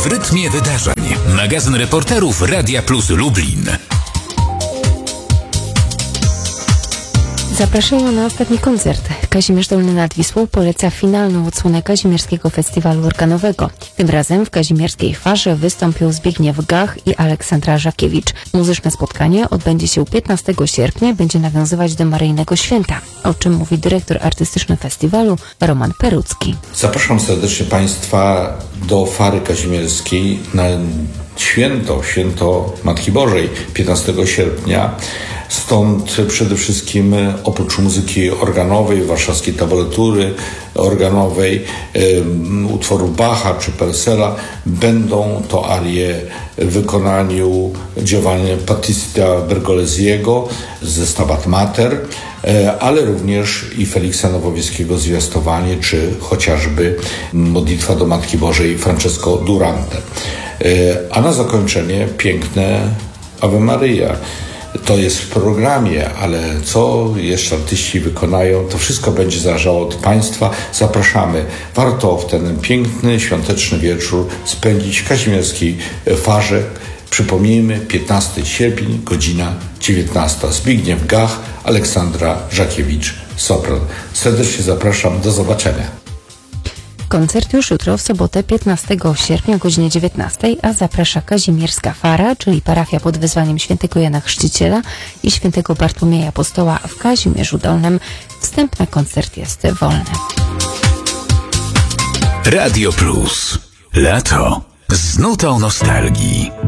w rytmie wydarzeń. Magazyn reporterów Radia Plus Lublin. Zapraszają na ostatni koncert. Kazimierz Dolny nad Wisłą poleca finalną odsłonę Kazimierskiego Festiwalu Organowego. Tym razem w kazimierskiej farze wystąpią Zbigniew Gach i Aleksandra Żakiewicz. Muzyczne spotkanie odbędzie się 15 sierpnia, będzie nawiązywać do Maryjnego Święta, o czym mówi dyrektor artystyczny festiwalu Roman Perucki. Zapraszam serdecznie Państwa do Fary Kazimierskiej na święto Matki Bożej 15 sierpnia. Stąd przede wszystkim oprócz muzyki organowej, warszawskiej taboratury organowej, utworów Bacha czy Purcella, będą to arie w wykonaniu Giovanni Battista Bergolesiego ze Stabat Mater, ale również i Feliksa Nowowiejskiego Zwiastowanie, czy chociażby Modlitwa do Matki Bożej Francesco Durante. A na zakończenie piękne Ave Maria. To jest w programie, ale co jeszcze artyści wykonają, to wszystko będzie zależało od Państwa. Zapraszamy. Warto w ten piękny, świąteczny wieczór spędzić w kazimierskiej farze. Przypomnijmy, 15 sierpień, godzina 19. Zbigniew Gach, Aleksandra Żakiewicz, sopran. Serdecznie zapraszam. Do zobaczenia. Koncert już jutro, w sobotę 15 sierpnia o godzinie 19, a zaprasza Kazimierska Fara, czyli parafia pod wezwaniem świętego Jana Chrzciciela i świętego Bartłomieja Apostoła w Kazimierzu Dolnym. Wstęp na koncert jest wolny. Radio Plus. Lato z nutą nostalgii.